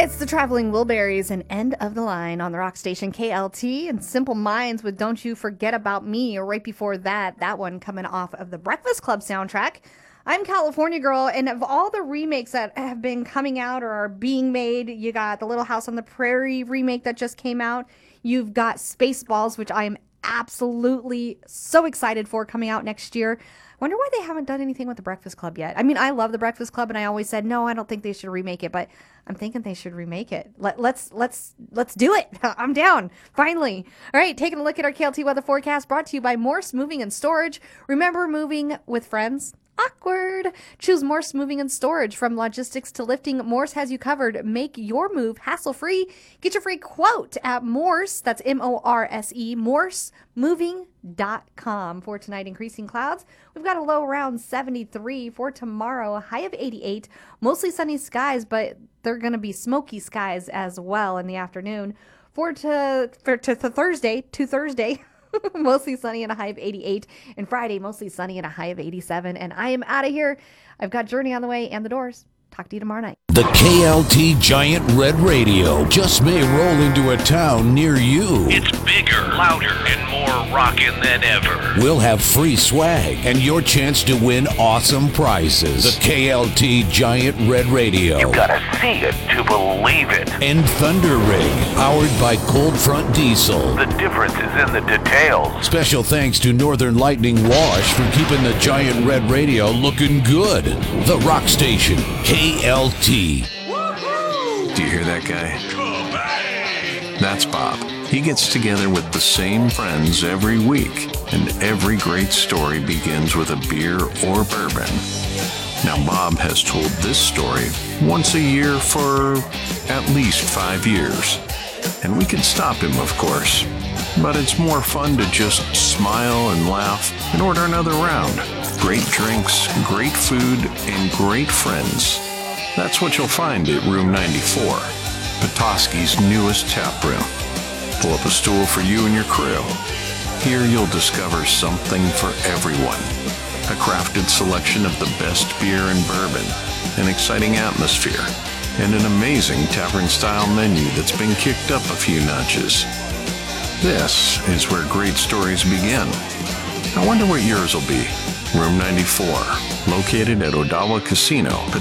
It's the Traveling Wilburys and End of the Line on the rock station KLT, and Simple Minds with Don't You Forget About Me, or right before that one coming off of the Breakfast Club soundtrack. I'm California Girl, and of all the remakes that have been coming out or are being made, you got the Little House on the Prairie remake that just came out. You've got Spaceballs, which I am absolutely so excited for, coming out next year. Wonder why they haven't done anything with the Breakfast Club yet. I mean, I love the Breakfast Club, and I always said, no, I don't think they should remake it, but I'm thinking they should remake it. Let's do it. I'm down. Finally. All right, taking a look at our KLT weather forecast, brought to you by Morse Moving and Storage. Remember moving with friends? Awkward. Choose Morse Moving and Storage. From logistics to lifting, Morse has you covered. Make your move hassle-free. Get your free quote at Morse, that's M-O-R-S-E, morsemoving.com. For tonight, increasing clouds. We've got a low around 73. For tomorrow, a high of 88. Mostly sunny skies, but they're going to be smoky skies as well in the afternoon. For Thursday, mostly sunny and a high of 88. And Friday, mostly sunny and a high of 87. And I am out of here. I've got Journey on the way and The Doors. Talk to you tomorrow night. The KLT Giant Red Radio just may roll into a town near you. It's bigger, louder, and more rockin' than ever. We'll have free swag and your chance to win awesome prizes. The KLT Giant Red Radio. You gotta see it to believe it. And Thunder Rig, powered by Cold Front Diesel. The difference is in the details. Special thanks to Northern Lightning Wash for keeping the Giant Red Radio looking good. The Rock Station, KLT. Do you hear that guy? That's Bob. He gets together with the same friends every week, and every great story begins with a beer or bourbon. Now, Bob has told this story once a year for at least 5 years. And we can stop him, of course. But it's more fun to just smile and laugh and order another round. Great drinks, great food, and great friends. That's what you'll find at Room 94, Petoskey's newest tap room. Pull up a stool for you and your crew. Here you'll discover something for everyone. A crafted selection of the best beer and bourbon, an exciting atmosphere, and an amazing tavern-style menu that's been kicked up a few notches. This is where great stories begin. I wonder what yours will be. Room 94, located at Odawa Casino,